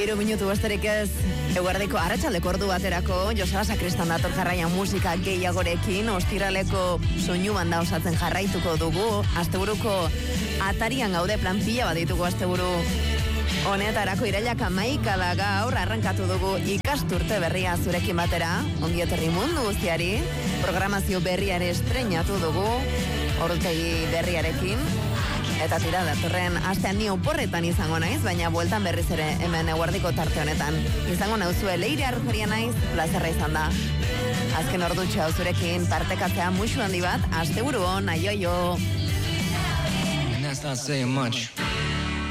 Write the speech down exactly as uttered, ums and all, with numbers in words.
Hiru minutu besterik ez, eguerdiko arratsaldeko ordu baterako, Joseba Sakristan dator jarraian musika gehiagorekin, ostiraleko soinu banda osatzen jarraituko dugu, asteburuko atarian gaude plan pila bat ditugu asteburu honetarako irailak hamaika da gaur, arrankatu dugu ikasturte berria zurekin batera, ongi etorri mundu guztiari, programazio berriare estreinatu dugu, ordutegi berriarekin, eta tira, datorren astean ni oporretan izango naiz, baina bueltan berriz ere hemen eguerdiko tarte honetan. Izango nauzue Leire Arruferia naiz, plazerra izan da. Azken ordutxo hau zurekin partekatzea musu handi bat, asteburu hon, aio aio. And that's not saying much.